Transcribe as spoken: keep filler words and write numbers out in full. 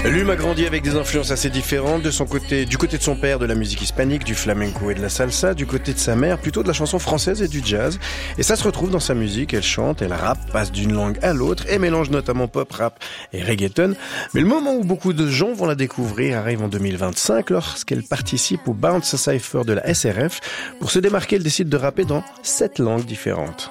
Lum a grandi avec des influences assez différentes. De son côté, du côté de son père, de la musique hispanique, du flamenco et de la salsa. Du côté de sa mère, plutôt de la chanson française et du jazz. Et ça se retrouve dans sa musique. Elle chante, elle rappe, passe d'une langue à l'autre et mélange notamment pop, rap et reggaeton. Mais le moment où beaucoup de gens vont la découvrir arrive en deux mille vingt-cinq lorsqu'elle participe au Bounce Cypher de la S R F. Pour se démarquer, elle décide de rapper dans sept langues différentes.